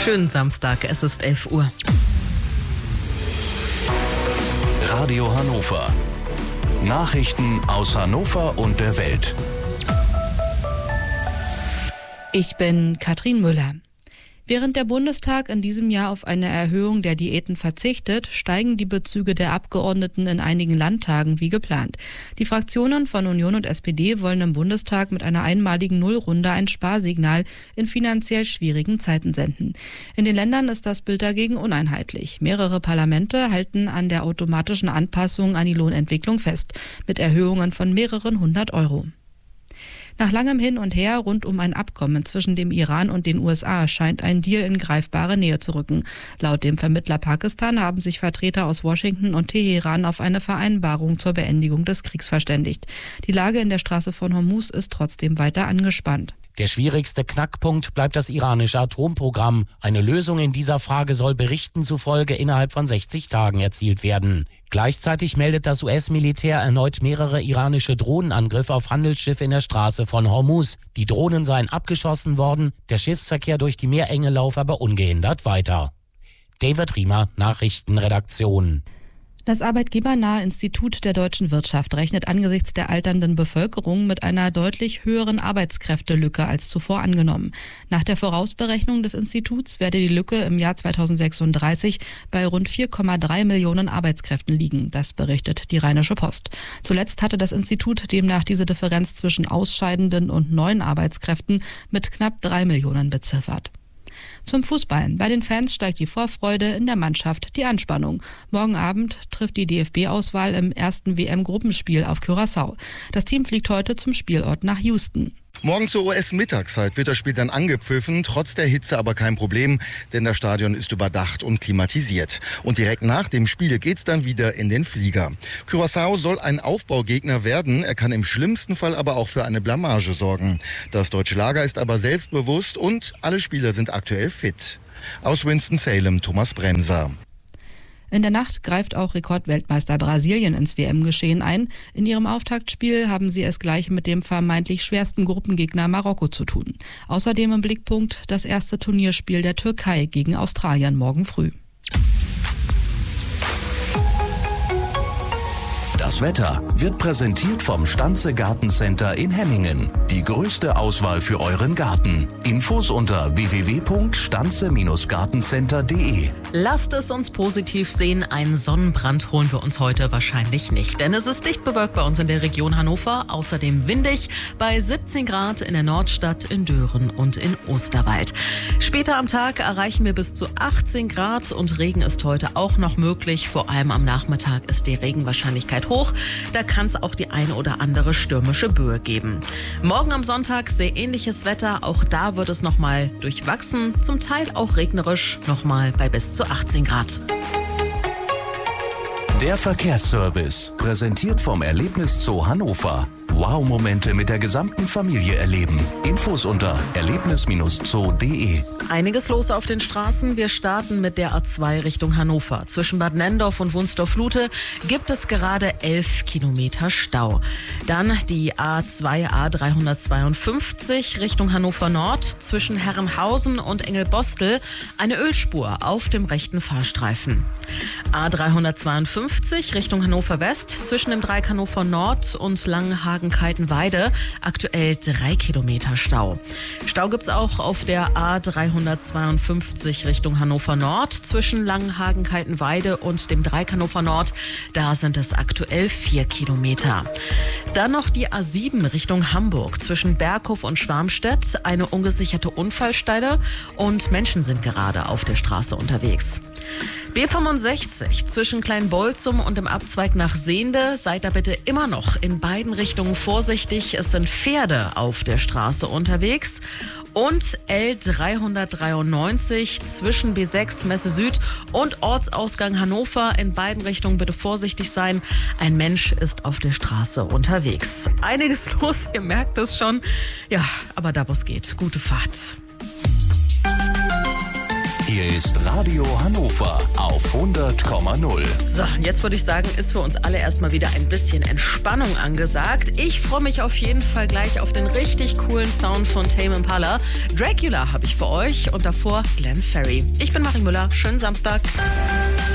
Schönen Samstag, es ist 11 Uhr. Radio Hannover. Nachrichten aus Hannover und der Welt. Ich bin Katrin Müller. Während der Bundestag in diesem Jahr auf eine Erhöhung der Diäten verzichtet, steigen die Bezüge der Abgeordneten in einigen Landtagen wie geplant. Die Fraktionen von Union und SPD wollen im Bundestag mit einer einmaligen Nullrunde ein Sparsignal in finanziell schwierigen Zeiten senden. In den Ländern ist das Bild dagegen uneinheitlich. Mehrere Parlamente halten an der automatischen Anpassung an die Lohnentwicklung fest, mit Erhöhungen von mehreren 100 Euro. Nach langem Hin und Her rund um ein Abkommen zwischen dem Iran und den USA scheint ein Deal in greifbare Nähe zu rücken. Laut dem Vermittler Pakistan haben sich Vertreter aus Washington und Teheran auf eine Vereinbarung zur Beendigung des Kriegs verständigt. Die Lage in der Straße von Hormuz ist trotzdem weiter angespannt. Der schwierigste Knackpunkt bleibt das iranische Atomprogramm. Eine Lösung in dieser Frage soll Berichten zufolge innerhalb von 60 Tagen erzielt werden. Gleichzeitig meldet das US-Militär erneut mehrere iranische Drohnenangriffe auf Handelsschiffe in der Straße von Hormuz. Die Drohnen seien abgeschossen worden, der Schiffsverkehr durch die Meerenge laufe aber ungehindert weiter. David Riemer, Nachrichtenredaktion. Das arbeitgebernahe Institut der deutschen Wirtschaft rechnet angesichts der alternden Bevölkerung mit einer deutlich höheren Arbeitskräftelücke als zuvor angenommen. Nach der Vorausberechnung des Instituts werde die Lücke im Jahr 2036 bei rund 4,3 Millionen Arbeitskräften liegen. Das berichtet die Rheinische Post. Zuletzt hatte das Institut demnach diese Differenz zwischen ausscheidenden und neuen Arbeitskräften mit knapp 3 Millionen beziffert. Zum Fußball. Bei den Fans steigt die Vorfreude, in der Mannschaft die Anspannung. Morgen Abend trifft die DFB-Auswahl im ersten WM-Gruppenspiel auf Curaçao. Das Team fliegt heute zum Spielort nach Houston. Morgen zur US-Mittagszeit wird das Spiel dann angepfiffen, trotz der Hitze aber kein Problem, denn das Stadion ist überdacht und klimatisiert. Und direkt nach dem Spiel geht's dann wieder in den Flieger. Curaçao soll ein Aufbaugegner werden, er kann im schlimmsten Fall aber auch für eine Blamage sorgen. Das deutsche Lager ist aber selbstbewusst und alle Spieler sind aktuell fit. Aus Winston-Salem, Thomas Bremser. In der Nacht greift auch Rekordweltmeister Brasilien ins WM-Geschehen ein. In ihrem Auftaktspiel haben sie es gleich mit dem vermeintlich schwersten Gruppengegner Marokko zu tun. Außerdem im Blickpunkt das erste Turnierspiel der Türkei gegen Australien morgen früh. Das Wetter wird präsentiert vom Stanze Gartencenter in Hemmingen. Die größte Auswahl für euren Garten. Infos unter www.stanze-gartencenter.de. Lasst es uns positiv sehen, einen Sonnenbrand holen wir uns heute wahrscheinlich nicht. Denn es ist dicht bewölkt bei uns in der Region Hannover, außerdem windig bei 17 Grad in der Nordstadt, in Dören und in Osterwald. Später am Tag erreichen wir bis zu 18 Grad und Regen ist heute auch noch möglich. Vor allem am Nachmittag ist die Regenwahrscheinlichkeit hoch. Da kann es auch die eine oder andere stürmische Böe geben. Morgen am Sonntag sehr ähnliches Wetter. Auch da wird es nochmal durchwachsen, zum Teil auch regnerisch, nochmal bei bis zu 18 Grad. Der Verkehrsservice, präsentiert vom Erlebniszoo Hannover. Wow-Momente mit der gesamten Familie erleben. Infos unter erlebnis-zoo.de. Einiges los auf den Straßen. Wir starten mit der A2 Richtung Hannover. Zwischen Bad Nenndorf und Wunsdorf-Lute gibt es gerade 11 Kilometer Stau. Dann die A2 A352 Richtung Hannover Nord. Zwischen Herrenhausen und Engelbostel eine Ölspur auf dem rechten Fahrstreifen. A352 Richtung Hannover West. Zwischen dem Dreieck Hannover Nord und Langenhagen-Kaltenweide aktuell 3 Kilometer Stau. Stau gibt's auch auf der A352 Richtung Hannover Nord zwischen Langenhagen-Kaltenweide und dem Dreieck Hannover Nord. Da sind es aktuell 4 Kilometer. Dann noch die A7 Richtung Hamburg zwischen Berghof und Schwarmstedt. Eine ungesicherte Unfallstelle und Menschen sind gerade auf der Straße unterwegs. B65 zwischen Kleinbolzum und dem Abzweig nach Sehnde. Seid da bitte immer noch in beiden Richtungen vorsichtig. Es sind Pferde auf der Straße unterwegs. Und L393 zwischen B6 Messe Süd und Ortsausgang Hannover. In beiden Richtungen bitte vorsichtig sein. Ein Mensch ist auf der Straße unterwegs. Einiges los, ihr merkt es schon. Ja, aber da wo es geht, gute Fahrt. Hier ist Radio Hannover auf 100,0. So, und jetzt würde ich sagen, ist für uns alle erstmal wieder ein bisschen Entspannung angesagt. Ich freue mich auf jeden Fall gleich auf den richtig coolen Sound von Tame Impala. Dracula habe ich für euch und davor Glenn Ferry. Ich bin Marie Müller. Schönen Samstag.